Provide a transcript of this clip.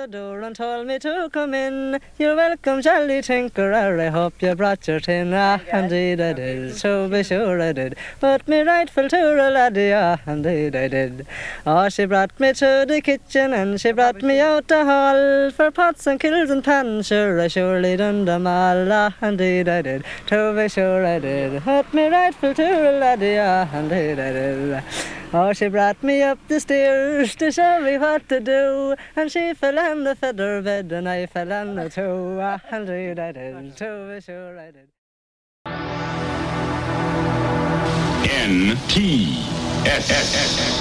the door and told me to come in. You're welcome, jolly tinkerer, I hope you brought your tin. Ah, indeed I did, so be sure I did. Put me rightful to a laddie, ah, indeed I did. Oh, she brought me to the kitchen and she brought me out the hall for pots and kettles and pans. Sure, I surely done them all, ah, indeed I did, to be sure I did. Put me rightful to a laddie, ah, indeed I did. Oh, she brought me up the stairs to show me what to do, and she fell on the feather bed and I fell on the toe. Ah, indeed I did, to be sure I did. NTS.